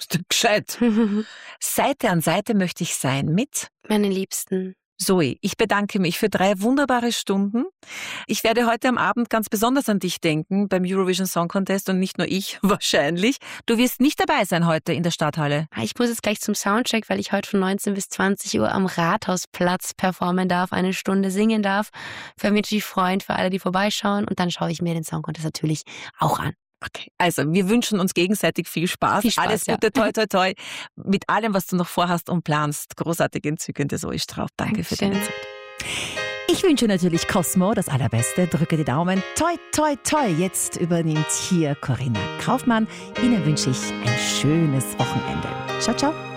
Gescheit. Seite an Seite möchte ich sein mit Meine Liebsten. Zoe. Ich bedanke mich für 3 wunderbare Stunden. Ich werde heute am Abend ganz besonders an dich denken beim Eurovision Song Contest und nicht nur ich, wahrscheinlich. Du wirst nicht dabei sein heute in der Stadthalle. Ich muss jetzt gleich zum Soundcheck, weil ich heute von 19 bis 20 Uhr am Rathausplatz performen darf, eine Stunde singen darf. Für mich natürlich freuen, für alle, die vorbeischauen. Und dann schaue ich mir den Song Contest natürlich auch an. Okay, also wir wünschen uns gegenseitig viel Spaß. Viel Spaß, alles Gute, toi, toi, toi. Mit allem, was du noch vorhast und planst. Großartig entzückende Zoe Straub. Danke für deine Zeit. Ich wünsche natürlich Cosmo das Allerbeste. Drücke die Daumen. Toi, toi, toi. Jetzt übernimmt hier Corinna Kaufmann. Ihnen wünsche ich ein schönes Wochenende. Ciao, ciao.